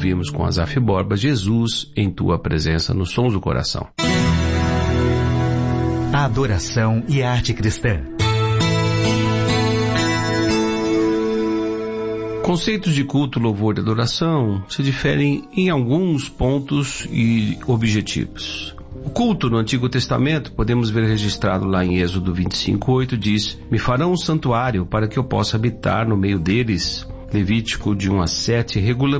ouvimos com Asaf Borba, Jesus em tua presença, nos sons do coração. A adoração e a arte cristã. Conceitos de culto, louvor e adoração se diferem em alguns pontos e objetivos. O culto no Antigo Testamento, podemos ver registrado lá em Êxodo 25:8, diz: me farão um santuário para que eu possa habitar no meio deles. Levítico de 1-7,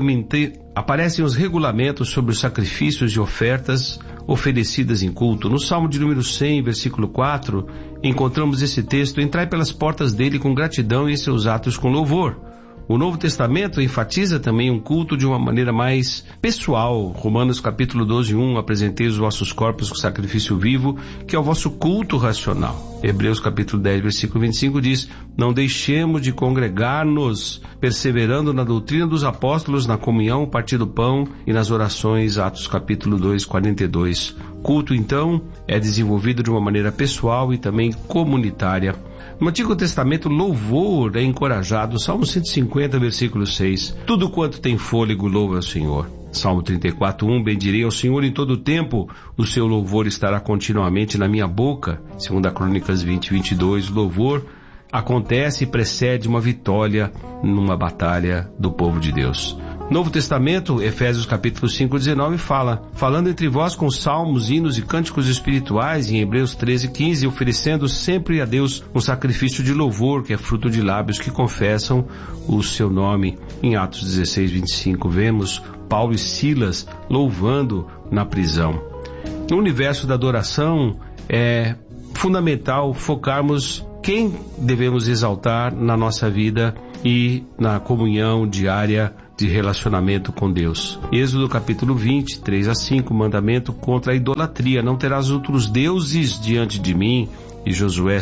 aparecem os regulamentos sobre os sacrifícios e ofertas oferecidas em culto. No Salmo de número 100, versículo 4, encontramos esse texto: entrai pelas portas dele com gratidão e em seus atos com louvor. O Novo Testamento enfatiza também um culto de uma maneira mais pessoal. Romanos capítulo 12:1, apresentei os vossos corpos com sacrifício vivo, que é o vosso culto racional. Hebreus capítulo 10, versículo 25 diz: não deixemos de congregar-nos, perseverando na doutrina dos apóstolos, na comunhão, partir do pão e nas orações. Atos capítulo 2, 42. Culto, então, é desenvolvido de uma maneira pessoal e também comunitária. No Antigo Testamento, louvor é encorajado. Salmo 150, versículo 6. Tudo quanto tem fôlego, louva ao Senhor. Salmo 34:1. Bendirei ao Senhor em todo o tempo, o seu louvor estará continuamente na minha boca. 2 Crônicas 20:22. Louvor acontece e precede uma vitória numa batalha do povo de Deus. Novo Testamento, Efésios capítulo 5:19 falando entre vós com salmos, hinos e cânticos espirituais, em Hebreus 13:15, oferecendo sempre a Deus um sacrifício de louvor, que é fruto de lábios que confessam o seu nome. Em Atos 16:25, vemos Paulo e Silas louvando na prisão. No universo da adoração, é fundamental focarmos quem devemos exaltar na nossa vida e na comunhão diária de relacionamento com Deus. Êxodo capítulo 20, 3-5, mandamento contra a idolatria: não terás outros deuses diante de mim. E Josué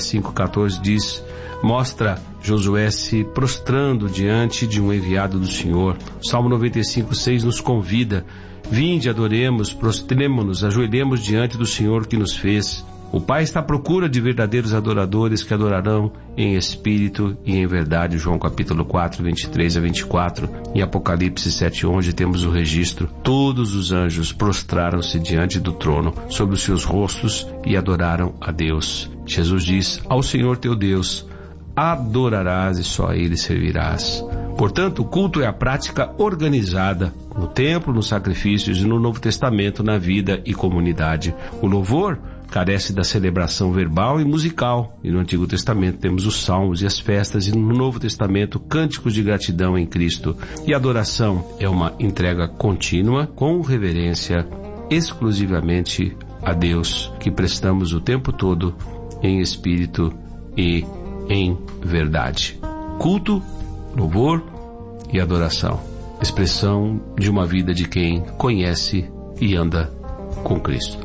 5:14 mostra Josué se prostrando diante de um enviado do Senhor. Salmo 95:6 nos convida: vinde, adoremos, prostremo-nos, ajoelhemos diante do Senhor que nos fez. O Pai está à procura de verdadeiros adoradores que adorarão em espírito e em verdade. João capítulo 4, 23-24. Em Apocalipse 7:11 temos o registro: todos os anjos prostraram-se diante do trono sobre os seus rostos e adoraram a Deus. Jesus diz: ao Senhor teu Deus adorarás e só a Ele servirás. Portanto, o culto é a prática organizada no templo, nos sacrifícios e no Novo Testamento, na vida e comunidade. O louvor carece da celebração verbal e musical, e no Antigo Testamento temos os salmos e as festas, e no Novo Testamento cânticos de gratidão em Cristo. E a adoração é uma entrega contínua, com reverência, exclusivamente a Deus, que prestamos o tempo todo em espírito e em verdade. Culto, louvor e adoração, expressão de uma vida de quem conhece e anda com Cristo.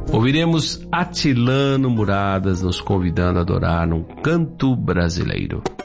Ouviremos Atilano Muradas nos convidando a adorar num canto brasileiro.